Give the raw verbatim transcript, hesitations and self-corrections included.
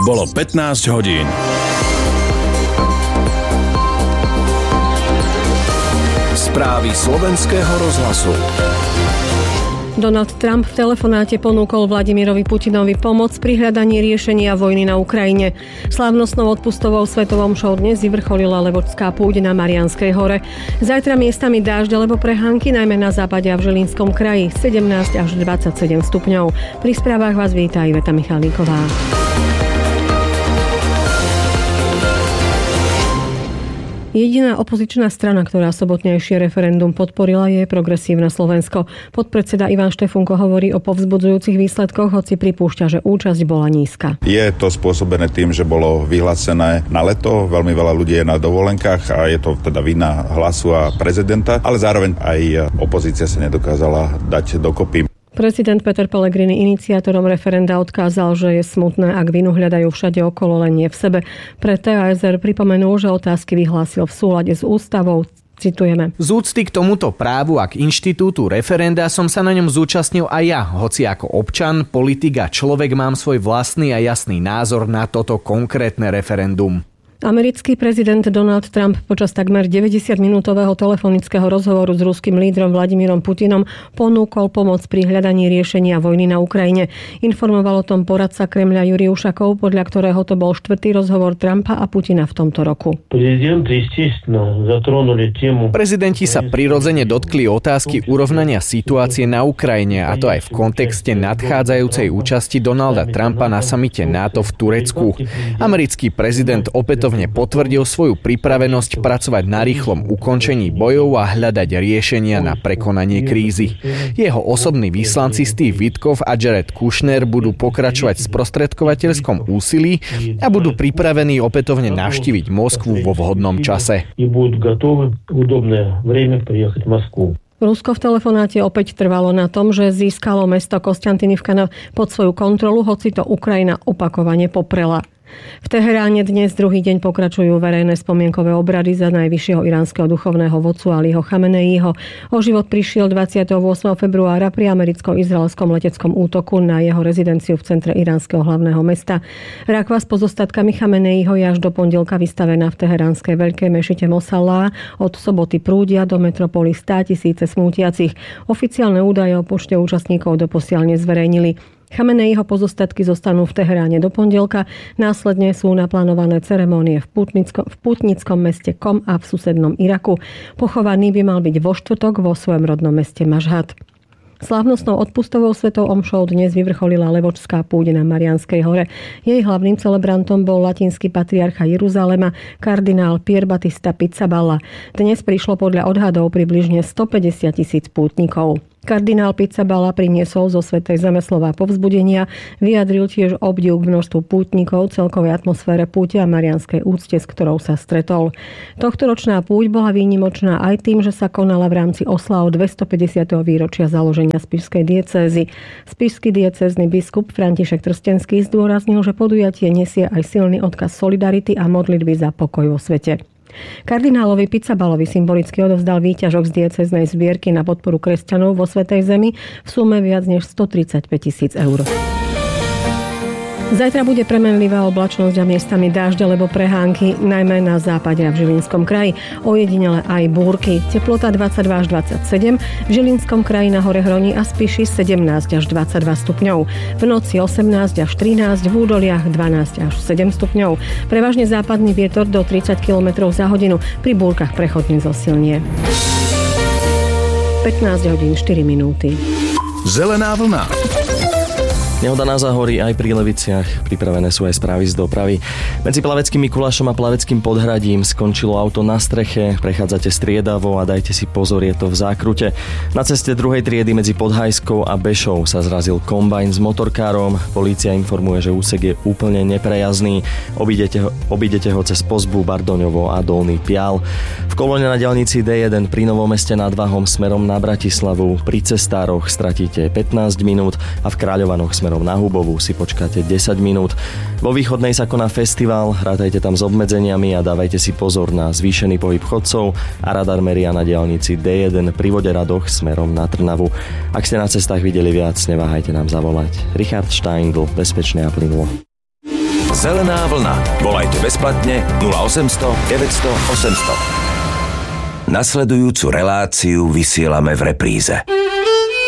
Bolo pätnásť hodín. Správy slovenského rozhlasu. Donald Trump v telefonáte ponúkol Vladimirovi Putinovi pomoc pri hľadaní riešenia vojny na Ukrajine. Slávnostnou odpustovou svetovom show dnes vyvrcholila Levočská púť na Marianskej hore. Zajtra miestami dážď alebo prehánky, najmä na západe a v Žilinskom kraji, sedemnásť až dvadsaťsedem stupňov. Pri správach vás víta Iveta Michalíková. Jediná opozičná strana, ktorá sobotnejšie referendum podporila, je Progresívne Slovensko. Podpredseda Ivan Štefunko hovorí o povzbudzujúcich výsledkoch, hoci pripúšťa, že účasť bola nízka. Je to spôsobené tým, že bolo vyhlásené na leto, veľmi veľa ľudí je na dovolenkách a je to teda vina Hlasu a prezidenta, ale zároveň aj opozícia sa nedokázala dať dokopy. Prezident Peter Pellegrini iniciátorom referenda odkázal, že je smutné, ak vinu hľadajú všade okolo, len nie v sebe. Pre té a es er pripomenul, že otázky vyhlásil v súlade s ústavou. Citujeme. Z úcty k tomuto právu a k inštitútu referenda som sa na ňom zúčastnil aj ja, hoci ako občan, politik a človek mám svoj vlastný a jasný názor na toto konkrétne referendum. Americký prezident Donald Trump počas takmer deväťdesiatminútového telefonického rozhovoru s ruským lídrom Vladimírom Putinom ponúkol pomoc pri hľadaní riešenia vojny na Ukrajine. Informoval o tom poradca Kremľa Jurij Ušakov, podľa ktorého to bol štvrtý rozhovor Trumpa a Putina v tomto roku. Prezidenti sa prirodzene dotkli otázky urovnania situácie na Ukrajine, a to aj v kontexte nadchádzajúcej účasti Donalda Trumpa na samite NATO v Turecku. Americký prezident opäť potvrdil svoju pripravenosť pracovať na rýchlom ukončení bojov a hľadať riešenia na prekonanie krízy. Jeho osobní vyslanci Steve Witkoff a Jared Kushner budú pokračovať v sprostredkovateľskom úsilí a budú pripravení opätovne navštíviť Moskvu vo vhodnom čase. Rusko v telefonáte opäť trvalo na tom, že získalo mesto Kostiantynivka pod svoju kontrolu, hoci to Ukrajina opakovane poprela. V Teheráne dnes druhý deň pokračujú verejné spomienkové obrady za najvyššieho iránskeho duchovného vodcu Aliho Chameneiho. O život prišiel dvadsiateho ôsmeho februára pri americko-izraelskom leteckom útoku na jeho rezidenciu v centre iránskeho hlavného mesta. Rakva s pozostatkami Chameneiho je až do pondelka vystavená v teheránskej veľkej mešite Mosallá. Od soboty prúdia do metropoly státisíce smútiacich. Oficiálne údaje o počte účastníkov doposiaľ nezverejnili. Chameneiho pozostatky zostanú v Teheráne do pondelka, následne sú naplánované ceremónie v, Putnicko, v putnickom meste Kom a v susednom Iraku. Pochovaný by mal byť vo štvrtok vo svojom rodnom meste Mašhad. Slávnostnou odpustovou svetou omšou dnes vyvrcholila Levočská púť na Marianskej hore. Jej hlavným celebrantom bol latinský patriarcha Jeruzalema, kardinál Pier Battista Pizzaballa. Dnes prišlo podľa odhadov približne stopäťdesiat tisíc pútnikov. Kardinál Pizzaballa priniesol zo Svätej Zeme slová povzbudenia, vyjadril tiež obdiv k množstvu pútnikov, celkovej atmosfére púte a marianskej úcte, s ktorou sa stretol. Tohtoročná púť bola výnimočná aj tým, že sa konala v rámci oslav dvestopäťdesiateho výročia založenia Spišskej diecézy. Spišský diecézny biskup František Trstenský zdôraznil, že podujatie nesie aj silný odkaz solidarity a modlitby za pokoj vo svete. Kardinálovi Pizzaballovi symbolicky odovzdal výťažok z diecéznej zbierky na podporu kresťanov vo Svätej Zemi v sume viac než stotridsaťpäť tisíc eur. Zajtra bude premenlivá oblačnosť a miestami dážď alebo prehánky, najmä na západe a v Žilinskom kraji. Ojedinele aj búrky. Teplota dvadsaťdva až dvadsaťsedem, v Žilinskom kraji na hore Hroní a Spiši sedemnásť až dvadsaťdva stupňov. V noci osemnásť až trinásť, v údoliach dvanásť až sedem stupňov. Prevažne západný vietor do tridsať kilometrov za hodinu, pri búrkach prechodne zosilnie. pätnásť hodín štyri minúty. Zelená vlna. Nehoda na Záhorí aj pri Leviciach. Pripravené sú aj správy z dopravy. Medzi Plaveckým Mikulášom a Plaveckým Podhradím skončilo auto na streche. Prechádzate striedavo a dajte si pozor, je to v zákrute. Na ceste druhej triedy medzi Podhajskou a Bešou sa zrazil kombajn s motorkárom. Polícia informuje, že úsek je úplne neprejazdný. Obídete ho, obídete ho cez Pozbu, Bardoňovo a Dolný Pial. V kolóne na diaľnici dé jeden pri Novom Meste nad Váhom smerom na Bratislavu pri Cestároch stratíte pätnásť minút a v Kráľovanoch smerom na Hubovú si počkáte desať minút. Vo Východnej sa koná festival, rátajte tam s obmedzeniami a dávajte si pozor na zvýšený pohyb chodcov a radar meria na diaľnici dé jeden pri Voderadoch smerom na Trnavu. Ak ste na cestách videli viac, neváhajte nám zavolať. Richard Steindl, bezpečne a plynulo. Zelená vlna. Volajte bezplatne nula osemsto deväťsto osemsto. Nasledujúcu reláciu vysielame v repríze.